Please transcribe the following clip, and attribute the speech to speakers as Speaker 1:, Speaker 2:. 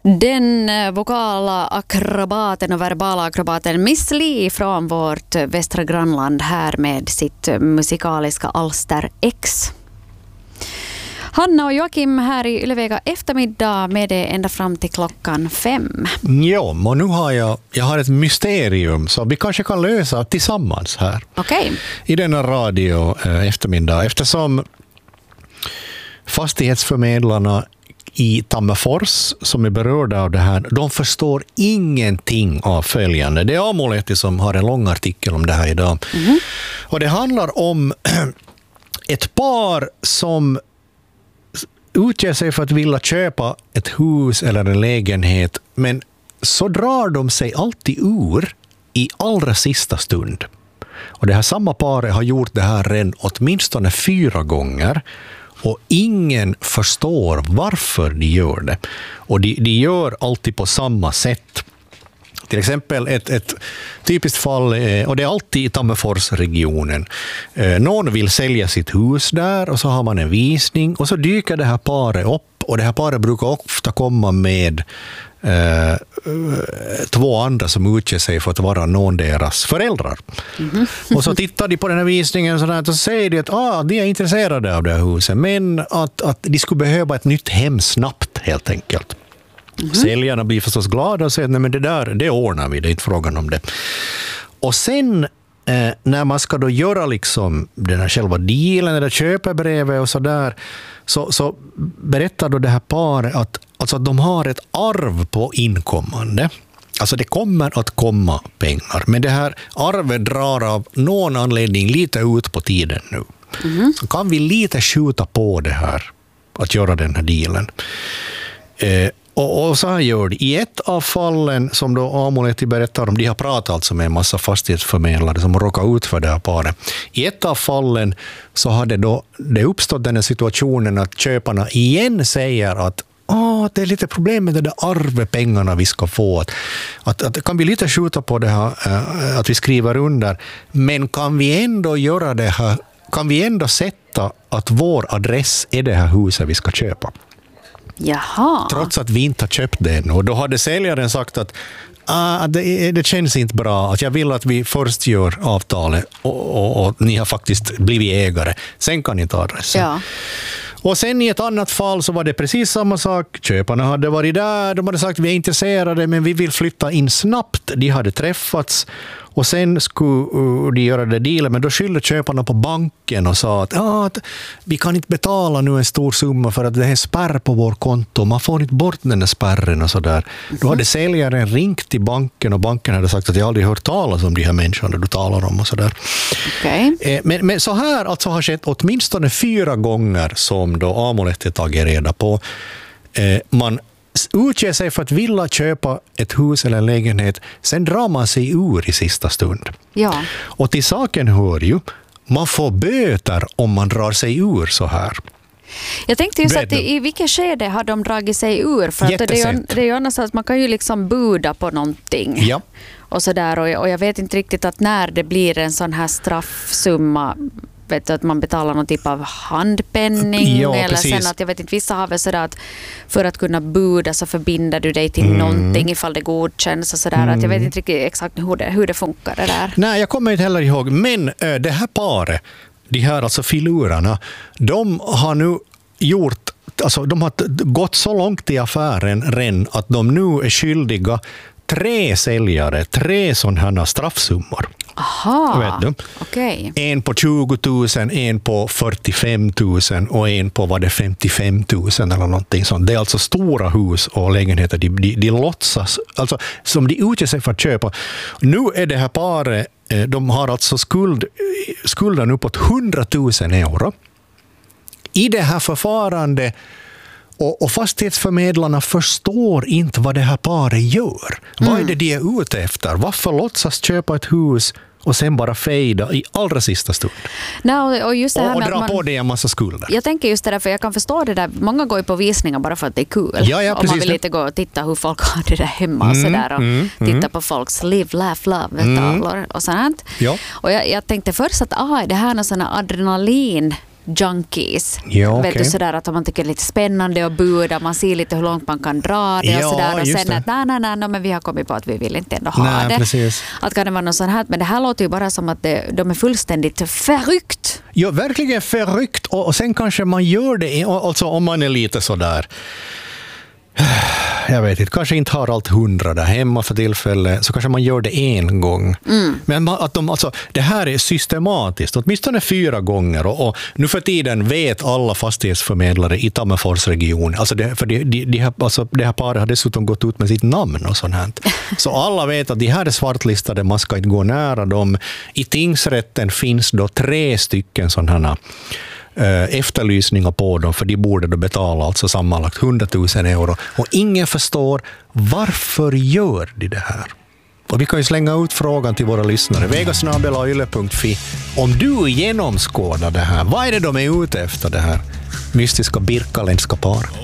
Speaker 1: Den vokala akrobaten och verbala akrobaten Miss Li från vårt västra grannland här med sitt musikaliska alster X. Hanna och Joakim här i Ylevega eftermiddag med det ända fram till 5:00.
Speaker 2: Ja, och nu har jag har ett mysterium så vi kanske kan lösa tillsammans här.
Speaker 1: Okej.
Speaker 2: I denna radio eftermiddag, eftersom fastighetsförmedlarna i Tammerfors som är berörda av det här, de förstår ingenting av följande. Det är Aamulehti som har en lång artikel om det här idag. Och det handlar om ett par som utger sig för att vilja köpa ett hus eller en lägenhet, men så drar de sig alltid ur i allra sista stund. Och det här samma par har gjort det här redan åtminstone 4 gånger. Och ingen förstår varför de gör det. Och de gör alltid på samma sätt. Till exempel ett typiskt fall, och det är alltid i Tammerforsregionen. Någon vill sälja sitt hus där och så har man en visning. Och så dyker det här paret upp. Och det här paret brukar ofta komma med 2 andra som utger sig för att vara någon deras föräldrar. Och så tittar de på den här visningen och så säger de att de är intresserade av det här huset, men att de skulle behöva ett nytt hem snabbt helt enkelt. Säljarna blir förstås glada och säger nej, men det ordnar vi, det är inte frågan om det. Och sen när man ska då göra liksom den här själva dealen eller köpebrevet och så där, så berättar då det här paret att de har ett arv på inkommande. Alltså det kommer att komma pengar, men det här arvet drar av någon anledning lite ut på tiden nu. Så kan vi lite skjuta på det här, att göra den här dealen. Och så här gör det. I ett av fallen som då Aamulehti berättar om, de har pratat alltså med en massa fastighetsförmedlare som råkar ut för det här paret. I ett av fallen så hade då det uppstått den här situationen att köparna igen säger att det är lite problem med det där arvepengarna vi ska få. Att kan vi lite skjuta på det här, att vi skriver under, men kan vi ändå göra det här, kan vi ändå sätta att vår adress är det här huset vi ska köpa.
Speaker 1: Jaha.
Speaker 2: Trots att vi inte har köpt det ännu. Och då hade säljaren sagt att det känns inte bra, att jag vill att vi först gör avtalet och ni har faktiskt blivit ägare. Sen kan ni ta adressen.
Speaker 1: Ja.
Speaker 2: Och sen i ett annat fall så var det precis samma sak. Köparna hade varit där, de hade sagt vi är intresserade men vi vill flytta in snabbt. De hade träffats och sen skulle de göra det dealen, men då skyllde köparna på banken och sa att vi kan inte betala nu en stor summa för att det är spärr på vår konto. Man får inte bort den där spärren och sådär. Då hade säljaren ringt till banken och banken hade sagt att jag aldrig hört talas om de här människorna du talar om och sådär.
Speaker 1: Okay.
Speaker 2: Men så här alltså har skett åtminstone 4 gånger som då Aamulehti tagit reda på. Man utger sig för att vilja köpa ett hus eller en lägenhet, sen drar man sig ur i sista stund.
Speaker 1: Ja.
Speaker 2: Och till saken hör ju, man får böter om man drar sig ur så här.
Speaker 1: Jag tänkte just att i vilket skede har de dragit sig ur? För att det är ju annars att man kan ju liksom buda på någonting.
Speaker 2: Ja.
Speaker 1: Och så där, och jag vet inte riktigt att när det blir en sån här straffsumma, vet du, att man betalar någon typ av handpenning,
Speaker 2: ja,
Speaker 1: eller
Speaker 2: precis.
Speaker 1: sen att jag vet inte, vissa har väl sådär att för att kunna buda så förbinder du dig till någonting ifall det godkänns och sådär, att jag vet inte riktigt exakt hur det funkar det där.
Speaker 2: Nej, jag kommer inte heller ihåg, men det här paret, de här alltså filurarna, de har nu gjort, alltså de har gått så långt i affären redan att de nu är skyldiga 3 säljare 3 sådana straffsummor.
Speaker 1: Aha,
Speaker 2: vet du?
Speaker 1: Okay.
Speaker 2: En på 20 000, en på 45 000 och en på 55 000 eller någonting sånt. Det är alltså stora hus och lägenheter de låtsas, alltså som de utger sig för att köpa. Nu är det här paret, de har alltså skulden uppåt 100 000 euro. I det här förfarande och fastighetsförmedlarna förstår inte vad det här paret gör. Vad är det de är ute efter? Varför låtsas köpa ett hus och sen bara fejda i allra sista stund?
Speaker 1: Och just det här med
Speaker 2: dra på det en massa skulder.
Speaker 1: Jag tänker just det där, för jag kan förstå det där. Många går ju på visningar bara för att det är kul.
Speaker 2: Ja,
Speaker 1: och man vill lite gå och titta hur folk har det där hemma och sådär. Och titta på folks live, laugh, love tavlor och sånt.
Speaker 2: Ja.
Speaker 1: Och jag tänkte först att det här är någon sån här adrenalin junkies.
Speaker 2: Ja,
Speaker 1: Vet du, sådär att man tycker det är lite spännande och buda, man ser lite hur långt man kan dra det och sådär, och sen att nej, men vi har kommit på att vi vill inte ändå ha det.
Speaker 2: Precis.
Speaker 1: Att kan det vara något sånt här, men det här låter ju bara som att de är fullständigt förryckt.
Speaker 2: Ja, verkligen förryckt, och sen kanske man gör det, alltså om man är lite sådär, jag vet inte, kanske inte har allt 100 där hemma för tillfället, så kanske man gör det en gång. Men att det här är systematiskt, åtminstone 4 gånger, och nu för tiden vet alla fastighetsförmedlare i Tammerforsregionen, alltså det här paret har dessutom gått ut med sitt namn och sånt här. Så alla vet att de här är svartlistade, man ska inte gå nära dem. I tingsrätten finns då 3 stycken sådana här efterlysningar på dem, för de borde då betala alltså sammanlagt 100 000 euro. Och ingen förstår varför gör de det här. Och vi kan ju slänga ut frågan till våra lyssnare. vegasnabel.yle.fi. Om du genomskådar det här, vad är det de är ute efter, det här mystiska birkaländska par?